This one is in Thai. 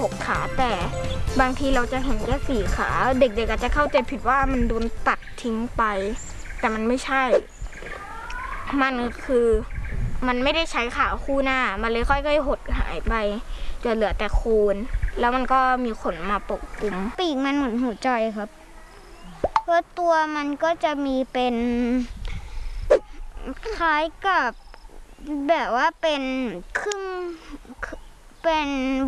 6 ขาแต่บางทีเราจะเห็นแค่4 ขาเด็กๆอาจจะเข้าใจผิดว่ามันโดนตัดทิ้งไปแต่มันไม่ใช่มันคือมันไม่ได้ใช้ขาคู่หน้ามันเลยค่อยๆหดหายไปจนเหลือแต่โคนแล้วมันก็มีขนมาปกคลุมปีกมันเหมือนหัวใจครับเพราะตัวมันก็จะมีเป็นคล้ายกับแบบว่าเป็นครึ่งเป็น